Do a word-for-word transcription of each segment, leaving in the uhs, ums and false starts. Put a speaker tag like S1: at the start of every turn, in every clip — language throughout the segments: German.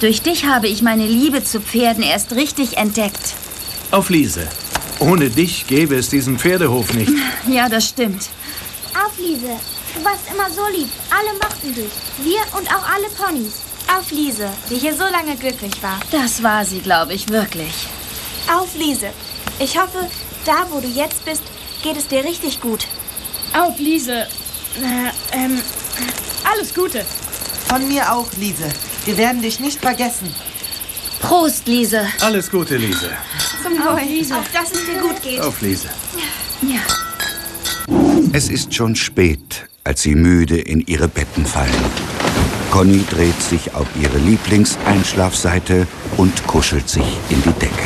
S1: Durch dich habe ich meine Liebe zu Pferden erst richtig entdeckt.
S2: Auf Liese. Ohne dich gäbe es diesen Pferdehof nicht.
S1: Ja, das stimmt.
S3: Auf Liese. Du warst immer so lieb. Alle mochten dich. Wir und auch alle Ponys.
S4: Auf Liese, die hier so lange glücklich war.
S1: Das war sie, glaube ich, wirklich.
S4: Auf Liese. Ich hoffe, da wo du jetzt bist, geht es dir richtig gut.
S5: Auf Liese. Äh, ähm, alles Gute.
S6: Von mir auch, Liese. Wir werden dich nicht vergessen.
S1: Prost, Liese.
S2: Alles Gute, Liese.
S4: Zum Wohl. Liese. Auf dass es dir gut geht.
S2: Auf Liese.
S1: Ja.
S7: Es ist schon spät, als sie müde in ihre Betten fallen. Conny dreht sich auf ihre Lieblingseinschlafseite und kuschelt sich in die Decke.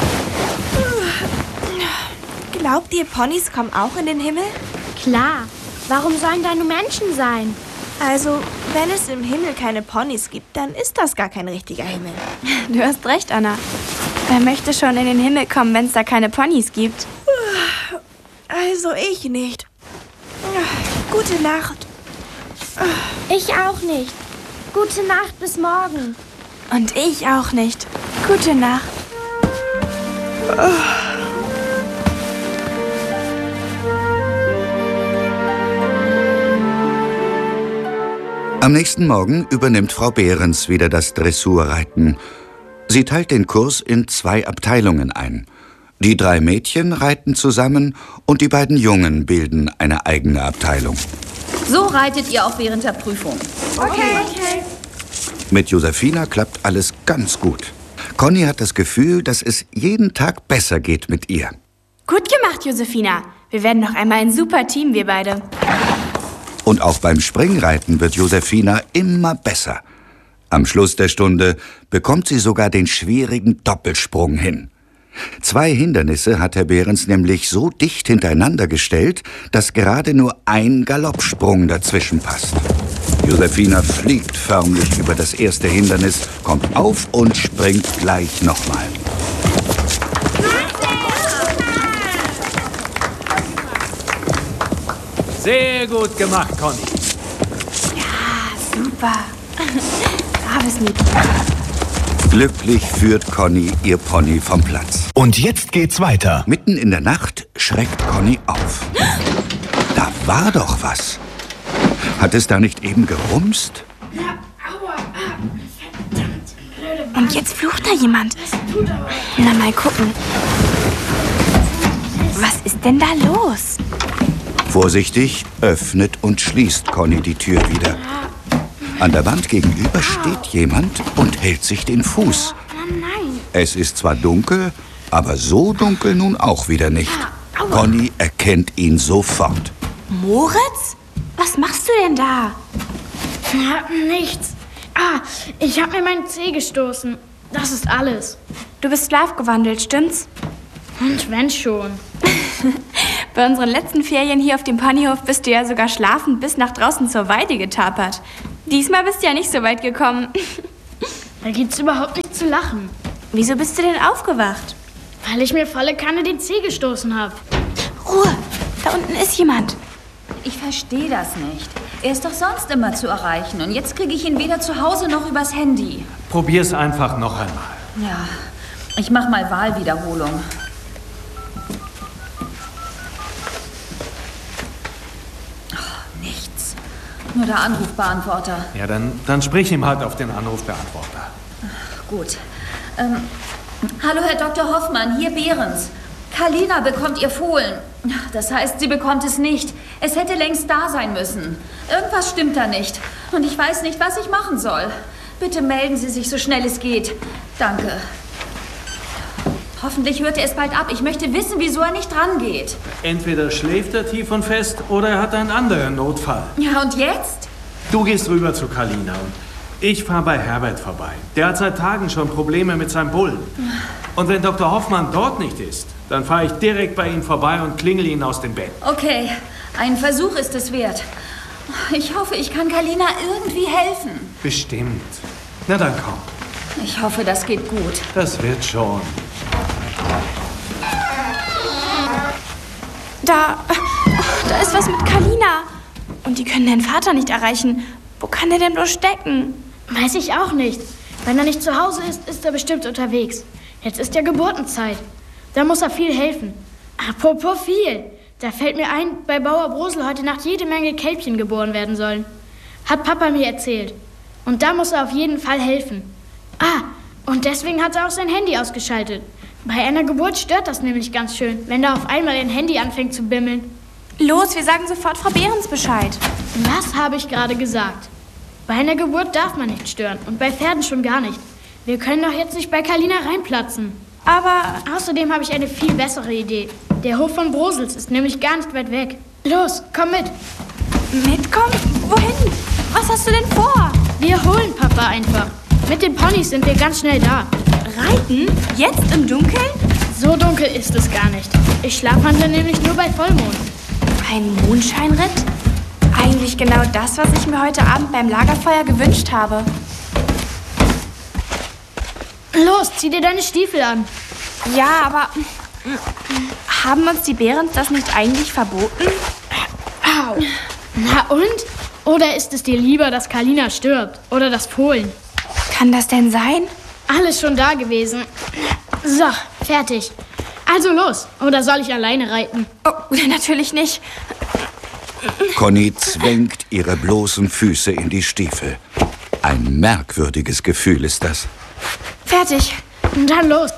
S4: Glaubt ihr, Ponys kommen auch in den Himmel?
S3: Klar. Warum sollen da nur Menschen sein?
S4: Also, wenn es im Himmel keine Ponys gibt, dann ist das gar kein richtiger Himmel.
S8: Du hast recht, Anna. Wer möchte schon in den Himmel kommen, wenn es da keine Ponys gibt?
S4: Also ich nicht. Gute Nacht.
S3: Ich auch nicht. Gute Nacht, bis morgen.
S8: Und ich auch nicht. Gute Nacht.
S7: Am nächsten Morgen übernimmt Frau Behrens wieder das Dressurreiten. Sie teilt den Kurs in zwei Abteilungen ein. Die drei Mädchen reiten zusammen und die beiden Jungen bilden eine eigene Abteilung.
S1: So reitet ihr auch während der Prüfung.
S4: Okay, okay.
S7: Mit Josefina klappt alles ganz gut. Conny hat das Gefühl, dass es jeden Tag besser geht mit ihr.
S8: Gut gemacht, Josefina. Wir werden noch einmal ein super Team, wir beide.
S7: Und auch beim Springreiten wird Josefina immer besser. Am Schluss der Stunde bekommt sie sogar den schwierigen Doppelsprung hin. Zwei Hindernisse hat Herr Behrens nämlich so dicht hintereinander gestellt, dass gerade nur ein Galoppsprung dazwischen passt. Josefina fliegt förmlich über das erste Hindernis, kommt auf und springt gleich nochmal.
S2: Sehr gut gemacht, Conny.
S8: Ja, super. Braves Mädchen.
S7: Glücklich führt Conny ihr Pony vom Platz.
S9: Und jetzt geht's weiter.
S7: Mitten in der Nacht schreckt Conny auf. Da war doch was. Hat es da nicht eben gerumst?
S8: Und jetzt flucht da jemand. Na, mal gucken. Was ist denn da los?
S7: Vorsichtig öffnet und schließt Conny die Tür wieder. An der Wand gegenüber steht jemand und hält sich den Fuß. Es ist zwar dunkel, aber so dunkel nun auch wieder nicht. Conny erkennt ihn sofort.
S8: Moritz? Was machst du denn da?
S5: Ja, nichts. Ah, ich habe mir meinen Zeh gestoßen. Das ist alles.
S8: Du bist schlafgewandelt, stimmt's?
S5: Und wenn schon.
S8: Bei unseren letzten Ferien hier auf dem Ponyhof bist du ja sogar schlafend bis nach draußen zur Weide getapert. Diesmal bist du ja nicht so weit gekommen.
S5: Da gibt's überhaupt nicht zu lachen.
S8: Wieso bist du denn aufgewacht?
S5: Weil ich mir volle Kanne den Zeh gestoßen habe.
S8: Ruhe, da unten ist jemand.
S1: Ich verstehe das nicht. Er ist doch sonst immer zu erreichen. Und jetzt kriege ich ihn weder zu Hause noch übers Handy.
S2: Probier's einfach noch einmal.
S1: Ja, ich mach mal Wahlwiederholung. Oh, nichts. Nur der Anrufbeantworter.
S2: Ja, dann, dann sprich ihm halt auf den Anrufbeantworter.
S1: Gut. Ähm, hallo, Herr Doktor Hoffmann, hier Behrens. Kalina bekommt ihr Fohlen. Das heißt, sie bekommt es nicht. Es hätte längst da sein müssen. Irgendwas stimmt da nicht. Und ich weiß nicht, was ich machen soll. Bitte melden Sie sich so schnell es geht. Danke. Hoffentlich hört er es bald ab. Ich möchte wissen, wieso er nicht dran geht.
S2: Entweder schläft er tief und fest oder er hat einen anderen Notfall.
S1: Ja, und jetzt?
S2: Du gehst rüber zu Kalina und ich fahre bei Herbert vorbei. Der hat seit Tagen schon Probleme mit seinem Bullen. Und wenn Doktor Hoffmann dort nicht ist, dann fahre ich direkt bei ihm vorbei und klingel ihn aus dem Bett.
S1: Okay, ein Versuch ist es wert. Ich hoffe, ich kann Kalina irgendwie helfen.
S2: Bestimmt. Na dann komm.
S1: Ich hoffe, das geht gut.
S2: Das wird schon.
S8: Da, da ist was mit Kalina. Und die können den Vater nicht erreichen. Wo kann der denn bloß stecken?
S5: Weiß ich auch nicht. Wenn er nicht zu Hause ist, ist er bestimmt unterwegs. Jetzt ist ja Geburtenzeit. Da muss er viel helfen. Apropos viel. Da fällt mir ein, bei Bauer Brosel heute Nacht jede Menge Kälbchen geboren werden sollen. Hat Papa mir erzählt. Und da muss er auf jeden Fall helfen. Ah, und deswegen hat er auch sein Handy ausgeschaltet. Bei einer Geburt stört das nämlich ganz schön, wenn da auf einmal ein Handy anfängt zu bimmeln.
S8: Los, wir sagen sofort Frau Behrens Bescheid.
S5: Was habe ich gerade gesagt? Bei einer Geburt darf man nicht stören und bei Pferden schon gar nicht. Wir können doch jetzt nicht bei Kalina reinplatzen.
S8: Aber
S5: außerdem habe ich eine viel bessere Idee. Der Hof von Brosels ist nämlich gar nicht weit weg. Los, komm mit.
S8: Mitkommen? Wohin? Was hast du denn vor?
S5: Wir holen Papa einfach. Mit den Ponys sind wir ganz schnell da.
S8: Reiten? Jetzt im Dunkeln?
S5: So dunkel ist es gar nicht. Ich schlafwandle nämlich nur bei Vollmond.
S8: Ein Mondscheinritt? Eigentlich genau das, was ich mir heute Abend beim Lagerfeuer gewünscht habe.
S5: Los, zieh dir deine Stiefel an.
S8: Ja, aber haben uns die Behrens das nicht eigentlich verboten?
S5: Au. Na und? Oder ist es dir lieber, dass Kalina stirbt? Oder das Fohlen?
S8: Kann das denn sein?
S5: Alles schon da gewesen. So, fertig. Also los. Oder soll ich alleine reiten?
S8: Oh, natürlich nicht.
S7: Conny zwängt ihre bloßen Füße in die Stiefel. Ein merkwürdiges Gefühl ist das.
S8: Fertig.
S5: Dann los.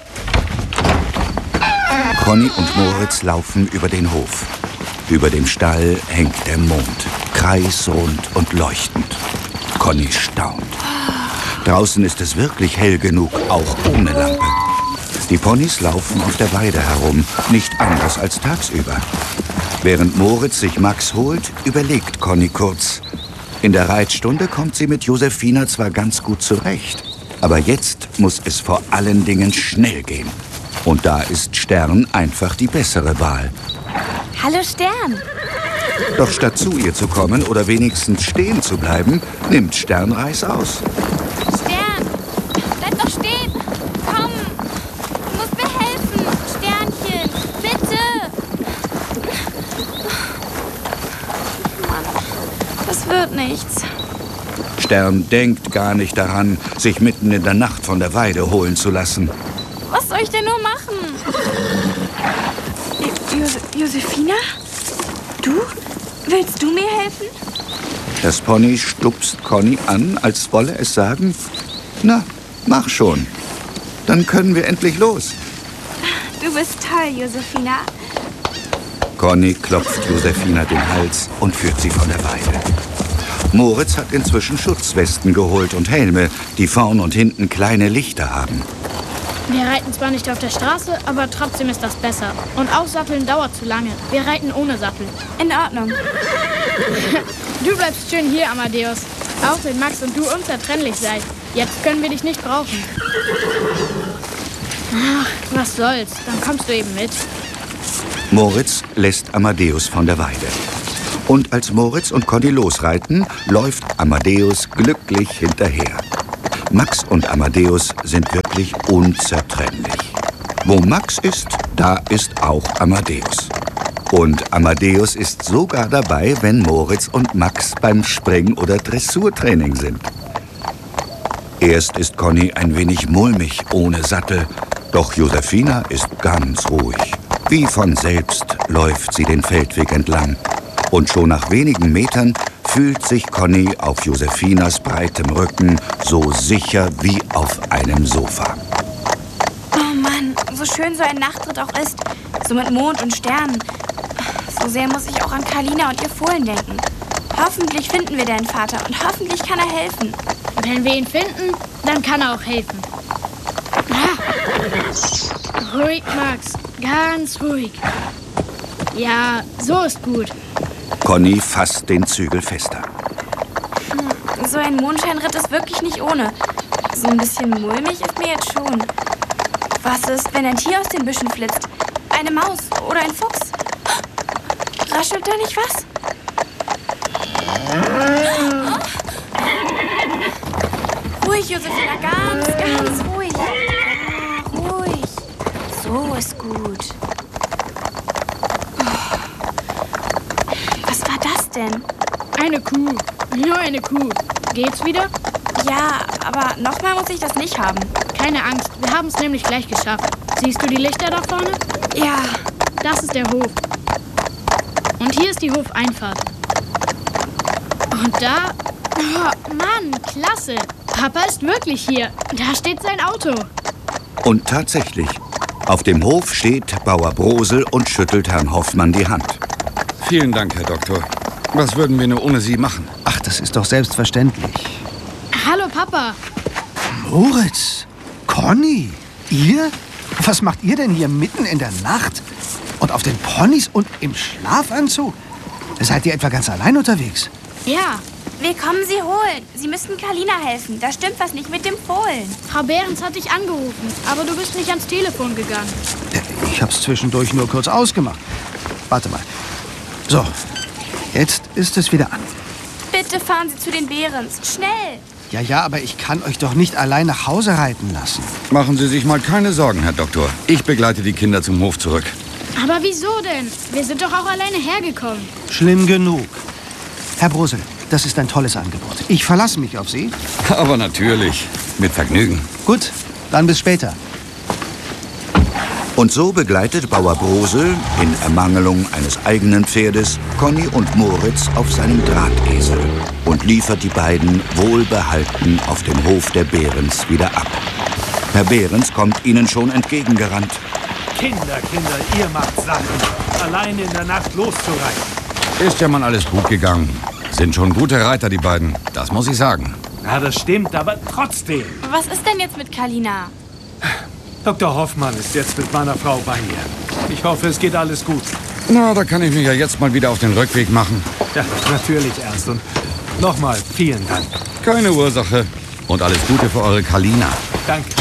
S7: Conny und Moritz laufen über den Hof. Über dem Stall hängt der Mond, kreisrund und leuchtend. Conny staunt. Draußen ist es wirklich hell genug, auch ohne Lampe. Die Ponys laufen auf der Weide herum, nicht anders als tagsüber. Während Moritz sich Max holt, überlegt Conny kurz. In der Reitstunde kommt sie mit Josefina zwar ganz gut zurecht, aber jetzt muss es vor allen Dingen schnell gehen. Und da ist Stern einfach die bessere Wahl.
S8: Hallo Stern.
S7: Doch statt zu ihr zu kommen oder wenigstens stehen zu bleiben, nimmt Stern Reiß aus.
S8: Stern, bleib doch stehen. Komm, du musst mir helfen. Sternchen, bitte. Mann, das wird nichts.
S7: Stern denkt gar nicht daran, sich mitten in der Nacht von der Weide holen zu lassen.
S8: Was soll ich denn nur machen? Jo- Josefina? Du? Willst du mir helfen?
S7: Das Pony stupst Conny an, als wolle es sagen, na, mach schon. Dann können wir endlich los.
S8: Du bist toll, Josefina.
S7: Conny klopft Josefina den Hals und führt sie von der Weide. Moritz hat inzwischen Schutzwesten geholt und Helme, die vorn und hinten kleine Lichter haben.
S5: Wir reiten zwar nicht auf der Straße, aber trotzdem ist das besser. Und Aussatteln dauert zu lange. Wir reiten ohne Sattel.
S8: In Ordnung.
S5: Du bleibst schön hier, Amadeus. Auch wenn Max und du unzertrennlich seid. Jetzt können wir dich nicht brauchen. Ach, was soll's. Dann kommst du eben mit.
S7: Moritz lässt Amadeus von der Weide. Und als Moritz und Conny losreiten, läuft Amadeus glücklich hinterher. Max und Amadeus sind wirklich unzertrennlich. Wo Max ist, da ist auch Amadeus. Und Amadeus ist sogar dabei, wenn Moritz und Max beim Spring- oder Dressurtraining sind. Erst ist Conny ein wenig mulmig ohne Sattel, doch Josefina ist ganz ruhig. Wie von selbst läuft sie den Feldweg entlang. Und schon nach wenigen Metern fühlt sich Conny auf Josefinas breitem Rücken so sicher wie auf einem Sofa.
S8: Oh Mann, so schön so ein Nachtritt auch ist. So mit Mond und Sternen. So sehr muss ich auch an Kalina und ihr Fohlen denken. Hoffentlich finden wir deinen Vater und hoffentlich kann er helfen.
S5: Wenn wir ihn finden, dann kann er auch helfen. Ah. Ruhig, Max. Ganz ruhig. Ja, so ist gut.
S7: Conny fasst den Zügel fester.
S8: So ein Mondscheinritt ist wirklich nicht ohne. So ein bisschen mulmig ist mir jetzt schon. Was ist, wenn ein Tier aus den Büschen flitzt? Eine Maus oder ein Fuchs? Raschelt da nicht was? Ruhig, Josefina, ganz, ganz ruhig. Ah, ruhig. So ist gut. Was war das denn?
S5: Eine Kuh. Nur eine Kuh. Geht's wieder?
S8: Ja, aber nochmal muss ich das nicht haben.
S5: Keine Angst, wir haben es nämlich gleich geschafft. Siehst du die Lichter da vorne?
S8: Ja.
S5: Das ist der Hof. Und hier ist die Hofeinfahrt. Und da... Oh, Mann, klasse. Papa ist wirklich hier. Da steht sein Auto.
S7: Und tatsächlich, auf dem Hof steht Bauer Brosel und schüttelt Herrn Hoffmann die Hand.
S9: Vielen Dank, Herr Doktor. Was würden wir nur ohne Sie machen?
S10: Ach, das ist doch selbstverständlich.
S5: Hallo, Papa.
S10: Moritz, Conny, ihr? Was macht ihr denn hier mitten in der Nacht? Und auf den Ponys und im Schlafanzug? Seid ihr etwa ganz allein unterwegs?
S5: Ja.
S8: Wir kommen Sie holen. Sie müssten Kalina helfen. Da stimmt was nicht mit dem Fohlen.
S5: Frau Behrens hat dich angerufen, aber du bist nicht ans Telefon gegangen.
S10: Ich hab's zwischendurch nur kurz ausgemacht. Warte mal. So, jetzt ist es wieder an.
S8: Bitte fahren Sie zu den Behrens. Schnell.
S10: Ja, ja, aber ich kann euch doch nicht allein nach Hause reiten lassen.
S9: Machen Sie sich mal keine Sorgen, Herr Doktor. Ich begleite die Kinder zum Hof zurück.
S5: Aber wieso denn? Wir sind doch auch alleine hergekommen.
S10: Schlimm genug. Herr Brosel, das ist ein tolles Angebot. Ich verlasse mich auf Sie.
S9: Aber natürlich. Mit Vergnügen.
S10: Gut, dann bis später.
S7: Und so begleitet Bauer Brosel, in Ermangelung eines eigenen Pferdes, Conny und Moritz auf seinem Drahtesel und liefert die beiden wohlbehalten auf dem Hof der Behrens wieder ab. Herr Behrens kommt ihnen schon entgegengerannt.
S2: Kinder, Kinder, ihr macht Sachen. Alleine in der Nacht loszureiten.
S9: Ist ja mal alles gut gegangen. Sind schon gute Reiter, die beiden. Das muss ich sagen.
S2: Ja, das stimmt, aber trotzdem.
S8: Was ist denn jetzt mit Kalina?
S2: Doktor Hoffmann ist jetzt mit meiner Frau bei mir. Ich hoffe, es geht alles gut.
S9: Na, da kann ich mich ja jetzt mal wieder auf den Rückweg machen.
S2: Ja, natürlich, Ernst. Und nochmal vielen Dank.
S9: Keine Ursache. Und alles Gute für eure Kalina.
S2: Danke.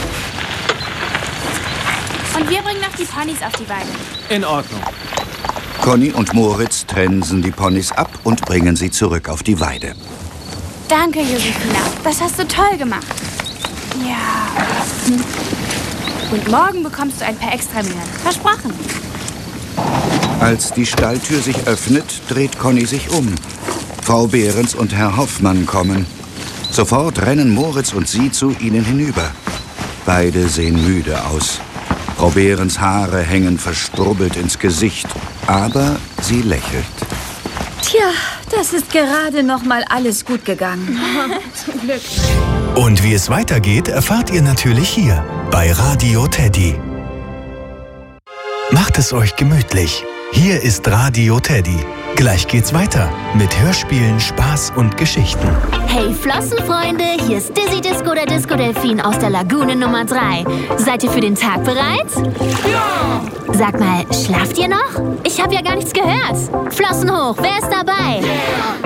S8: Und wir bringen noch die Ponys auf die Weide.
S2: In Ordnung.
S7: Conny und Moritz trensen die Ponys ab und bringen sie zurück auf die Weide.
S8: Danke, Josephina. Das hast du toll gemacht. Ja. Und morgen bekommst du ein paar Extramühen. Versprochen.
S7: Als die Stalltür sich öffnet, dreht Conny sich um. Frau Behrens und Herr Hoffmann kommen. Sofort rennen Moritz und sie zu ihnen hinüber. Beide sehen müde aus. Frau Behrens Haare hängen verstrubbelt ins Gesicht, aber sie lächelt.
S1: Tja, das ist gerade noch mal alles gut gegangen.
S5: Zum Glück.
S11: Und wie es weitergeht, erfahrt ihr natürlich hier bei Radio Teddy. Macht es euch gemütlich. Hier ist Radio Teddy. Gleich geht's weiter mit Hörspielen, Spaß und Geschichten.
S12: Hey Flossenfreunde, hier ist Dizzy Disco, der Disco Delfin aus der Lagune Nummer drei. Seid ihr für den Tag bereit? Ja! Sag mal, schlaft ihr noch? Ich habe ja gar nichts gehört. Flossen hoch, wer ist dabei? Yeah.